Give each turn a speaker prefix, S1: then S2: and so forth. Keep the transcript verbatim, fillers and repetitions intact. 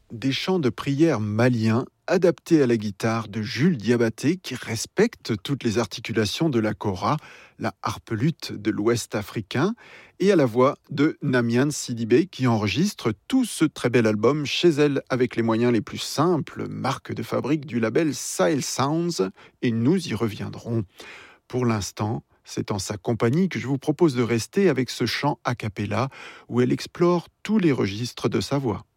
S1: Des chants de prière maliens adaptés à la guitare de Jules Diabaté qui respectent toutes les articulations de la kora, la harpe-luth de l'Ouest africain, et à la voix de Namian Sidibé qui enregistre tout ce très bel album chez elle avec les moyens les plus simples, marque de fabrique du label Sahel Sounds, et nous y reviendrons. Pour l'instant, c'est en sa compagnie que je vous propose de rester avec ce chant a cappella où elle explore tous les registres de sa voix.